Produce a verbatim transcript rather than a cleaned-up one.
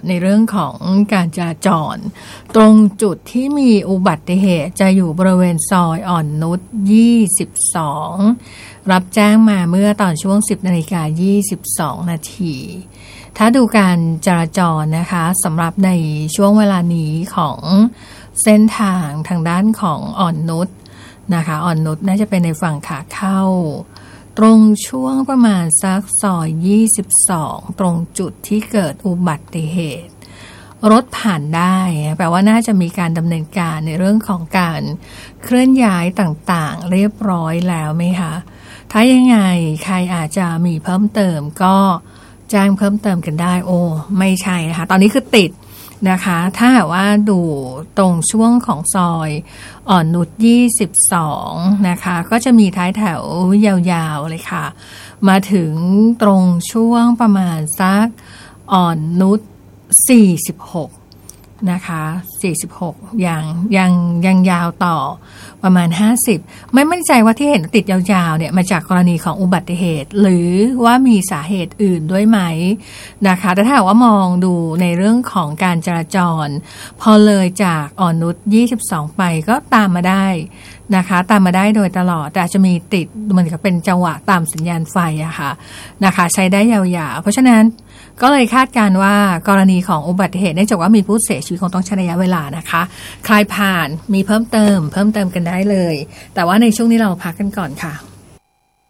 น์ในเรื่องของการจราจรตรงจุดที่มีอุบัติเหตุจะอยู่บริเวณซอยอ่อนนุชยี่สิบสองรับแจ้งมาเมื่อตอนช่วง สิบนาฬิกายี่สิบสองนาทีถ้าดูการจราจรนะคะสำหรับในช่วงเวลานี้ของเส้นทางทางด้านของอ่อนนุชนะคะอ่อนนุชน่าจะเป็นในฝั่งขาเข้าตรงช่วงประมาณสักซอยยี่สิบสองตรงจุดที่เกิดอุบัติเหตุรถผ่านได้แปลว่าน่าจะมีการดำเนินการในเรื่องของการเคลื่อนย้ายต่างๆเรียบร้อยแล้วไหมคะถ้ายังไงใครอาจจะมีเพิ่มเติมก็แจ้งเพิ่มเติมกันได้โอ้ไม่ใช่นะคะตอนนี้คือติดนะคะถ้าหากว่าดูตรงช่วงของซอยอ่อนนุชยี่สิบสองนะคะก็จะมีท้ายแถวยาวๆเลยค่ะมาถึงตรงช่วงประมาณสักอ่อนนุชสี่สิบหกนะคะสี่สิบหกยังยังยังยาวต่อประมาณห้าสิบไม่มั่นใจว่าที่เห็นติดยาวๆเนี่ยมาจากกรณีของอุบัติเหตุหรือว่ามีสาเหตุอื่นด้วยไหมนะคะแต่ถ้าหากว่ามองดูในเรื่องของการจราจรพอเลยจากอ่อนนุชยี่สิบสองไปก็ตามมาได้นะคะตามมาได้โดยตลอดแต่อาจจะมีติดเหมือนกับเป็นจังหวะตามสัญญาณไฟอะค่ะนะคะใช้ได้ยาวๆเพราะฉะนั้นก็เลยคาดการว่ากรณีของอุบัติเหตุเนื่องจากว่ามีผู้เสียชีวิตคงต้องใช้ระยะเวลานะคะใครผ่านมีเพิ่มเติมเพิ่มเติมกันได้เลยแต่ว่าในช่วงนี้เราพักกันก่อนค่ะ